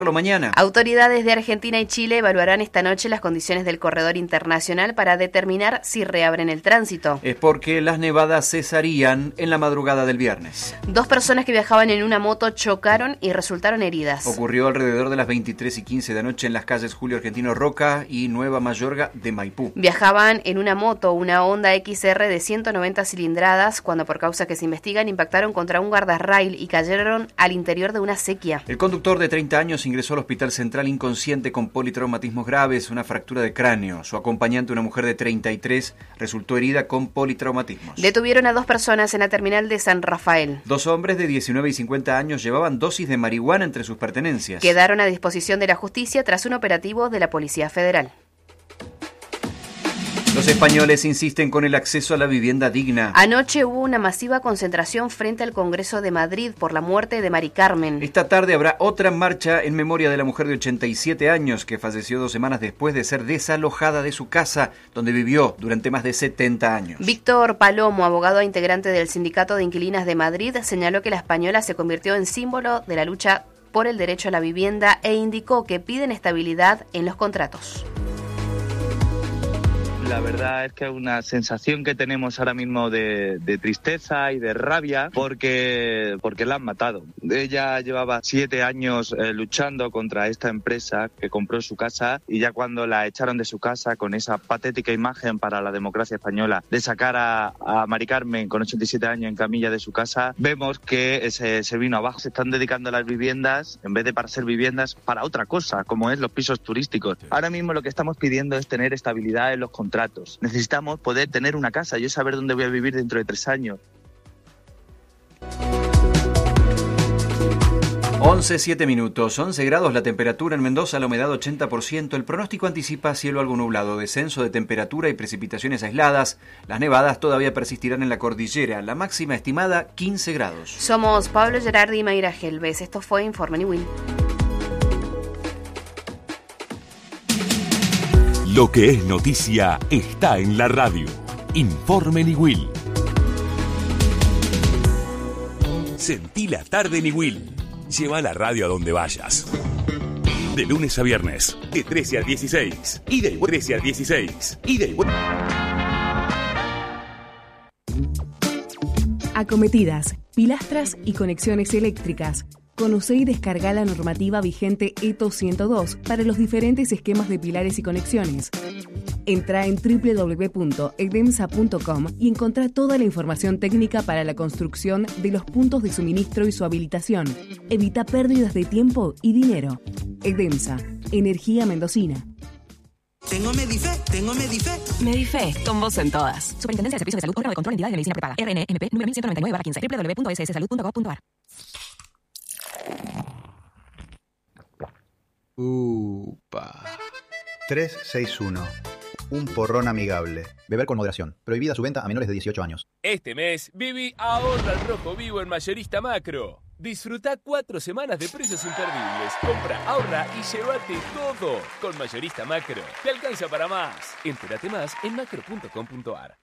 Mañana. Autoridades de Argentina y Chile evaluarán esta noche las condiciones del corredor internacional para determinar si reabren el tránsito. Es porque las nevadas cesarían en la madrugada del viernes. 2 personas que viajaban en una moto chocaron y resultaron heridas. Ocurrió alrededor de las 23:15 de anoche en las calles Julio Argentino Roca y Nueva Mayorga de Maipú. Viajaban en una moto, una Honda XR de 190 cilindradas, cuando por causas que se investigan impactaron contra un guardarrail y cayeron al interior de una acequia. El conductor de 30 años ingresó al Hospital Central inconsciente con politraumatismos graves, una fractura de cráneo. Su acompañante, una mujer de 33, resultó herida con politraumatismos. Detuvieron a 2 personas en la terminal de San Rafael. 2 hombres de 19 y 50 años llevaban dosis de marihuana entre sus pertenencias. Quedaron a disposición de la justicia tras un operativo de la Policía Federal. Los españoles insisten con el acceso a la vivienda digna. Anoche hubo una masiva concentración frente al Congreso de Madrid por la muerte de Mari Carmen. Esta tarde habrá otra marcha en memoria de la mujer de 87 años que falleció 2 semanas después de ser desalojada de su casa, donde vivió durante más de 70 años. Víctor Palomo, abogado e integrante del Sindicato de Inquilinas de Madrid, señaló que la española se convirtió en símbolo de la lucha por el derecho a la vivienda e indicó que piden estabilidad en los contratos. La verdad es que es una sensación que tenemos ahora mismo de tristeza y de rabia porque la han matado. Ella llevaba 7 años luchando contra esta empresa que compró su casa y ya cuando la echaron de su casa con esa patética imagen para la democracia española de sacar a Mari Carmen con 87 años en camilla de su casa, vemos que se vino abajo. Se están dedicando las viviendas, en vez de para ser viviendas, para otra cosa, como es los pisos turísticos. Ahora mismo lo que estamos pidiendo es tener estabilidad en los contratos. Necesitamos poder tener una casa, yo saber dónde voy a vivir dentro de 3 años. 11:07 minutos, 11 grados la temperatura en Mendoza, la humedad 80%. El pronóstico anticipa cielo algo nublado, descenso de temperatura y precipitaciones aisladas. Las nevadas todavía persistirán en la cordillera, la máxima estimada 15 grados. Somos Pablo Gerardi y Mayra Gelbes. Esto fue Informe Niwil. Lo que es noticia está en la radio. Informe Niwil. Sentí la tarde Niwil. Lleva la radio a donde vayas. De lunes a viernes, de 13 a 16. Y de 13 a 16. Y de... Acometidas, pilastras y conexiones eléctricas. Conoce y descarga la normativa vigente ETO 102 para los diferentes esquemas de pilares y conexiones. Entra en www.edemsa.com y encontrá toda la información técnica para la construcción de los puntos de suministro y su habilitación. Evita pérdidas de tiempo y dinero. Edemsa, energía mendocina. Tengo Medife. Medife, con vos en todas. Superintendencia de Servicios de Salud, órgano de control, entidad de medicina prepaga. RNMP, número 1199/15. www.sssalud.gov.ar. Upa. 361. Un porrón amigable. Beber con moderación. Prohibida su venta a menores de 18 años. Este mes, Vivi ahorra al rojo vivo en Mayorista Macro. Disfruta 4 semanas de precios imperdibles. Compra, ahorra y llévate todo. Con Mayorista Macro. Te alcanza para más. Entérate más en macro.com.ar.